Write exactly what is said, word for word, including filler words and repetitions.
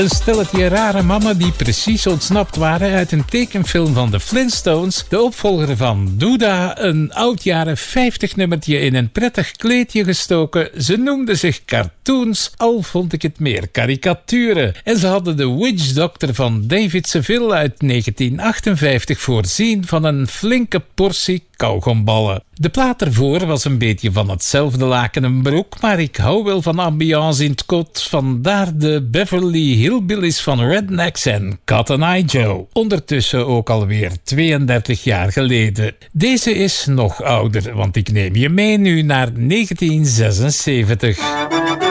Een stelletje rare mannen die precies ontsnapt waren uit een tekenfilm van de Flintstones, de opvolger van Douda, een oud jaren vijftig nummertje in een prettig kleedje gestoken. Ze noemden zich cartoons, al vond ik het meer karikaturen. En ze hadden de Witch Doctor van David Seville uit negentien achtenvijftig voorzien van een flinke portie kauwgomballen. De plaat ervoor was een beetje van hetzelfde laken broek, maar ik hou wel van ambiance in het kot. Vandaar de Beverly Hillbillies van Rednecks en Cotton Eye Joe. Ondertussen ook alweer tweeëndertig jaar geleden. Deze is nog ouder, want ik neem je mee nu naar negentien zesenzeventig.